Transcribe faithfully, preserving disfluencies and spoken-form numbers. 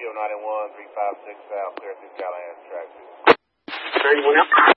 Kilo nine one, three five six South, clear through Callahan, track two. Anyone else?